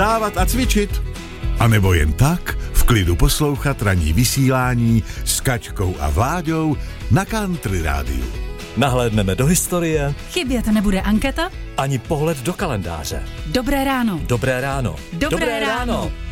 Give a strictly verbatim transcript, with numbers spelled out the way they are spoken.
vstávat a cvičit. A nebo jen tak v klidu poslouchat ranní vysílání s Kačkou a Vláďou na Country Rádiu. Nahlédneme do historie. Chybět nebude anketa. Ani pohled do kalendáře. Dobré ráno. Dobré ráno. Dobré, Dobré ráno. ráno.